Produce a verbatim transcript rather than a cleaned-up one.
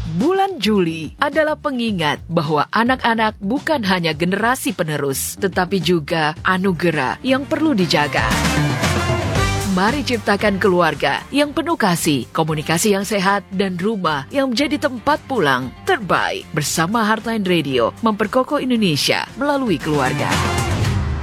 Bulan Juli adalah pengingat bahwa anak-anak bukan hanya generasi penerus, tetapi juga anugerah yang perlu dijaga. Mari ciptakan keluarga yang penuh kasih, komunikasi yang sehat, dan rumah yang menjadi tempat pulang terbaik. Bersama Heartline Radio, memperkokoh Indonesia melalui keluarga.